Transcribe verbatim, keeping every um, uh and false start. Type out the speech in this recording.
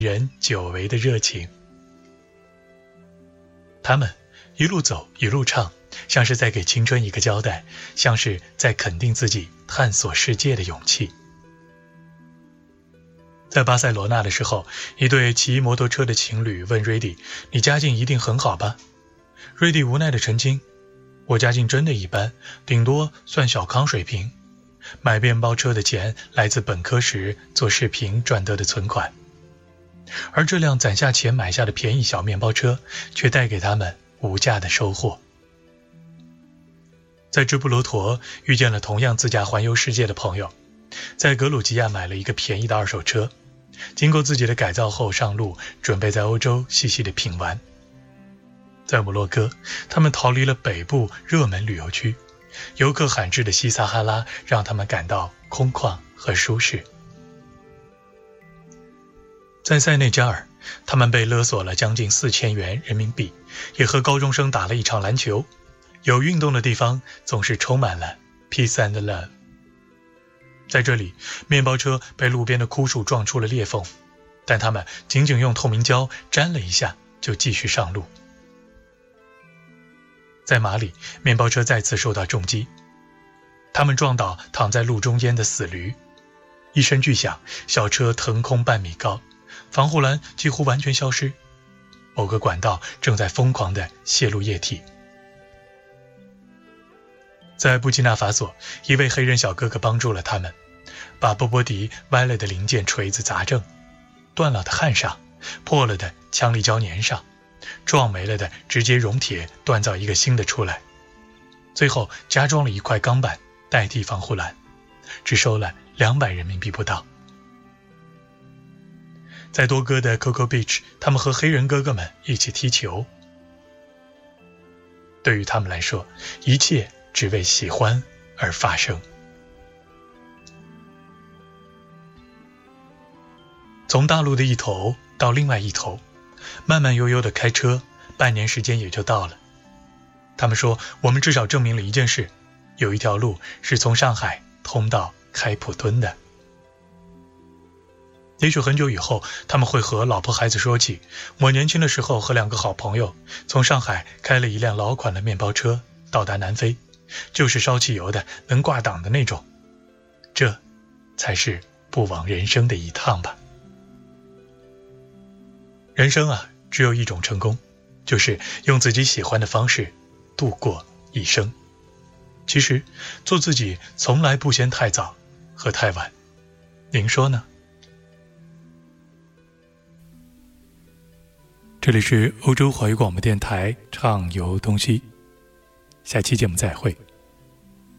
人久违的热情。他们一路走一路唱，像是在给青春一个交代，像是在肯定自己探索世界的勇气。在巴塞罗那的时候，一对骑摩托车的情侣问瑞迪：“你家境一定很好吧？”瑞迪无奈地澄清：“我家境真的一般，顶多算小康水平。买面包车的钱来自本科时做视频赚得的存款。”而这辆攒下钱买下的便宜小面包车，却带给他们无价的收获。在直布罗陀遇见了同样自驾环游世界的朋友，在格鲁吉亚买了一个便宜的二手车，经过自己的改造后上路，准备在欧洲细细的品玩。在摩洛哥，他们逃离了北部热门旅游区，游客罕至的西撒哈拉让他们感到空旷和舒适。在塞内加尔，他们被勒索了将近四千元人民币，也和高中生打了一场篮球。有运动的地方总是充满了 peace and love。 在这里，面包车被路边的枯树撞出了裂缝，但他们仅仅用透明胶粘了一下就继续上路。在马里，面包车再次受到重击，他们撞倒躺在路中间的死驴，一声巨响，小车腾空半米高，防护栏几乎完全消失，某个管道正在疯狂地泄露液体。在布基纳法索，一位黑人小哥哥帮助了他们，把波波迪歪了的零件锤子砸正，断了的焊上，破了的强力胶粘上，撞没了的直接熔铁锻造一个新的出来，最后加装了一块钢板代替防护栏，只收了两百人民币不到。在多哥的 Coco Beach， 他们和黑人哥哥们一起踢球。对于他们来说，一切只为喜欢而发生。从大陆的一头到另外一头，慢慢悠悠的开车，半年时间也就到了。他们说，我们至少证明了一件事，有一条路是从上海通到开普敦的。也许很久以后，他们会和老婆孩子说起，我年轻的时候和两个好朋友从上海开了一辆老款的面包车到达南非，就是烧汽油的，能挂档的那种。这才是不枉人生的一趟吧。人生啊，只有一种成功，就是用自己喜欢的方式度过一生。其实做自己从来不嫌太早和太晚，您说呢？这里是欧洲华语广播电台畅游东西，下期节目再会。